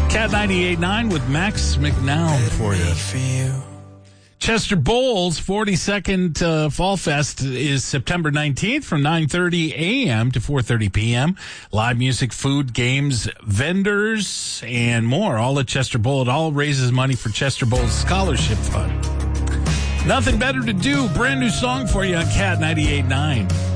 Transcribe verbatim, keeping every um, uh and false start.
Cat ninety-eight point nine with Max McNown for you. Chester Bowls forty-second uh, Fall Fest is September nineteenth from nine thirty a.m. to four thirty p.m. Live music, food, games, vendors, and more. All at Chester Bowl. It all raises money for Chester Bowls Scholarship Fund. Nothing better to do. Brand new song for you on Cat ninety-eight point nine.